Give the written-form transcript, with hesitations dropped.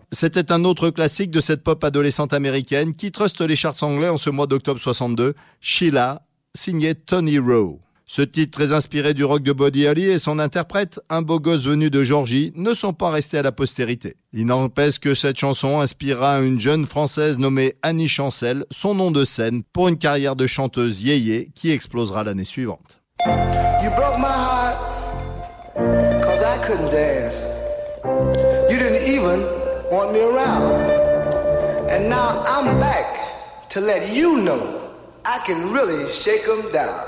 c'était un autre classique de cette pop adolescente américaine qui truste les charts anglais en ce mois d'octobre 62, Sheila, signé Tony Rowe. Ce titre très inspiré du rock de Buddy Holly et son interprète, un beau gosse venu de Géorgie, ne sont pas restés à la postérité. Il n'empêche que cette chanson inspirera une jeune française nommée Annie Chancel, son nom de scène, pour une carrière de chanteuse yéyé qui explosera l'année suivante. You broke my heart, 'cause I couldn't dance. You didn't even want me around. And now I'm back to let you know I can really shake 'em down.